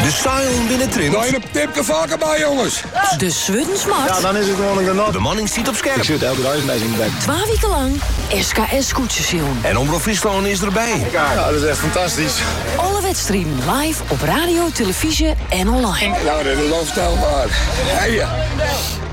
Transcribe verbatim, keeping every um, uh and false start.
De styling binnen Trims. Nou, een tipje vaker bij, jongens. De Swuddensmart. Ja, dan is het gewoon een genot. De manning ziet op scherp. Ik zit elke dag met in bed. Twee weken lang S K S Koetsensioen. En Omroep Friesland is erbij. Ja, dat is echt fantastisch. Alle wedstrijden live op radio, televisie en online. Nou, dat is onvoorstelbaar. Hey, ja.